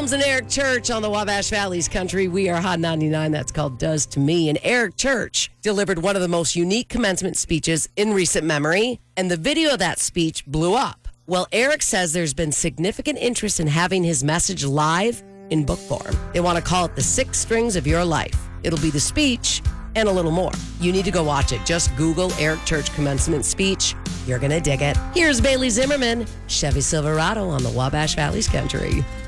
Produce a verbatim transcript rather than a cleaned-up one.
Combs and Eric Church on the Wabash Valley's Country. We are Hot ninety-nine. That's called Does to Me. And Eric Church delivered one of the most unique commencement speeches in recent memory, and the video of that speech blew up. Well, Eric says there's been significant interest in having his message live in book form. They want to call it The Six Strings of Your Life. It'll be the speech and a little more. You need to go watch it. Just Google Eric Church commencement speech. You're going to dig it. Here's Bailey Zimmerman, Chevy Silverado on the Wabash Valley's Country.